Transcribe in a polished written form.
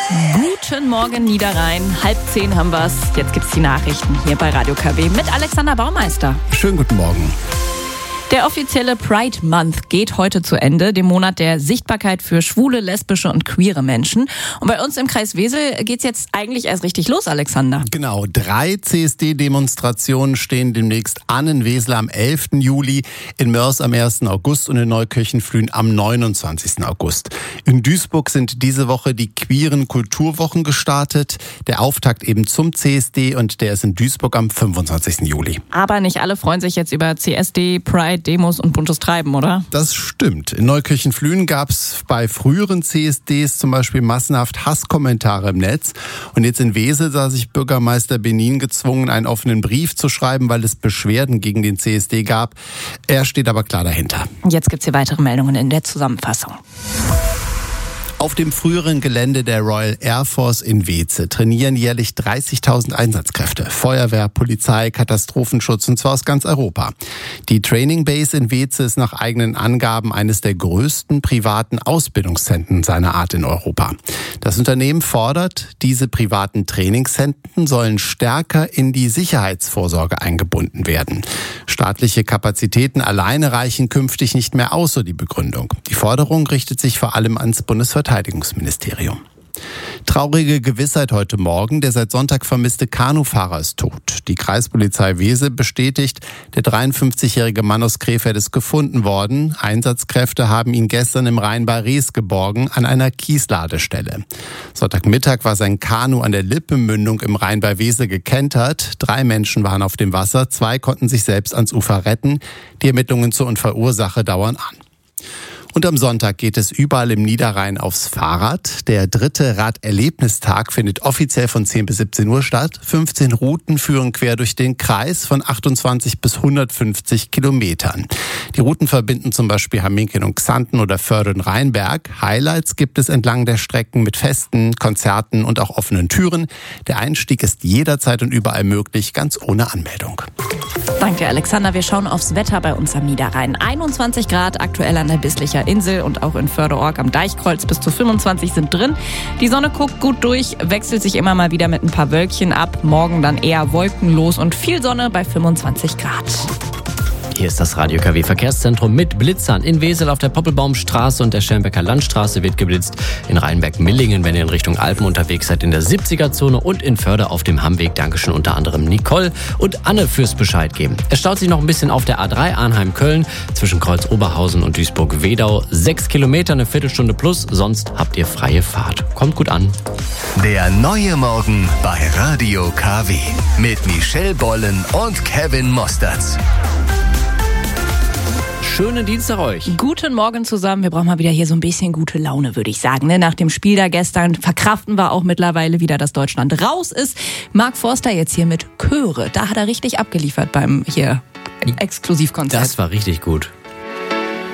Guten Morgen Niederrhein, 9:30 haben wir's. Jetzt gibt's die Nachrichten hier bei Radio KW mit Alexander Baumeister. Schönen guten Morgen. Der offizielle Pride Month geht heute zu Ende, dem Monat der Sichtbarkeit für schwule, lesbische und queere Menschen. Und bei uns im Kreis Wesel geht's jetzt eigentlich erst richtig los, Alexander. Genau, 3 CSD-Demonstrationen stehen demnächst an in Wesel am 11. Juli, in Moers am 1. August und in Neukirchen-Flühen am 29. August. In Duisburg sind diese Woche die queeren Kulturwochen gestartet. Der Auftakt eben zum CSD und der ist in Duisburg am 25. Juli. Aber nicht alle freuen sich jetzt über CSD, Pride, Demos und buntes Treiben, oder? Das stimmt. In Neukirchen-Flühen gab es bei früheren CSDs zum Beispiel massenhaft Hasskommentare im Netz. Und jetzt in Wesel sah sich Bürgermeister Benin gezwungen, einen offenen Brief zu schreiben, weil es Beschwerden gegen den CSD gab. Er steht aber klar dahinter. Jetzt gibt's hier weitere Meldungen in der Zusammenfassung. Auf dem früheren Gelände der Royal Air Force in Weeze trainieren jährlich 30.000 Einsatzkräfte. Feuerwehr, Polizei, Katastrophenschutz und zwar aus ganz Europa. Die Training Base in Weeze ist nach eigenen Angaben eines der größten privaten Ausbildungszentren seiner Art in Europa. Das Unternehmen fordert, diese privaten Trainingszentren sollen stärker in die Sicherheitsvorsorge eingebunden werden. Staatliche Kapazitäten alleine reichen künftig nicht mehr aus, so die Begründung. Die Forderung richtet sich vor allem ans Bundesverteidigungsministerium. Traurige Gewissheit heute Morgen. Der seit Sonntag vermisste Kanufahrer ist tot. Die Kreispolizei Wesel bestätigt, der 53-jährige Mann aus Krefeld ist gefunden worden. Einsatzkräfte haben ihn gestern im Rhein bei Rees geborgen, an einer Kiesladestelle. Sonntagmittag war sein Kanu an der Lippemündung im Rhein bei Wesel gekentert. 3 Menschen waren auf dem Wasser, 2 konnten sich selbst ans Ufer retten. Die Ermittlungen zur Unfallursache dauern an. Und am Sonntag geht es überall im Niederrhein aufs Fahrrad. Der 3. Raderlebnistag findet offiziell von 10 bis 17 Uhr statt. 15 Routen führen quer durch den Kreis von 28 bis 150 Kilometern. Die Routen verbinden zum Beispiel Hamminkeln und Xanten oder Förde und Rheinberg. Highlights gibt es entlang der Strecken mit Festen, Konzerten und auch offenen Türen. Der Einstieg ist jederzeit und überall möglich, ganz ohne Anmeldung. Danke, Alexander. Wir schauen aufs Wetter bei uns am Niederrhein. 21 Grad aktuell an der Bisslicher Insel und auch in Förde-Org am Deichkreuz bis zu 25 sind drin. Die Sonne guckt gut durch, wechselt sich immer mal wieder mit ein paar Wölkchen ab. Morgen dann eher wolkenlos und viel Sonne bei 25 Grad. Hier ist das Radio KW Verkehrszentrum mit Blitzern. In Wesel auf der Poppelbaumstraße und der Schermbecker Landstraße wird geblitzt. In Rheinberg-Millingen, wenn ihr in Richtung Alpen unterwegs seid, in der 70er-Zone und in Förde auf dem Hammweg. Dankeschön unter anderem Nicole und Anne fürs Bescheid geben. Es staut sich noch ein bisschen auf der A3 Arnheim-Köln zwischen Kreuz Oberhausen und Duisburg-Wedau. 6 Kilometer, eine Viertelstunde plus, sonst habt ihr freie Fahrt. Kommt gut an. Der neue Morgen bei Radio KW mit Michelle Bollen und Kevin Mosterz. Schönen Dienstag euch. Guten Morgen zusammen. Wir brauchen mal wieder hier so ein bisschen gute Laune, würde ich sagen. Nach dem Spiel da gestern verkraften wir auch mittlerweile wieder, dass Deutschland raus ist. Mark Forster jetzt hier mit Chöre. Da hat er richtig abgeliefert beim hier Exklusivkonzert. Das war richtig gut.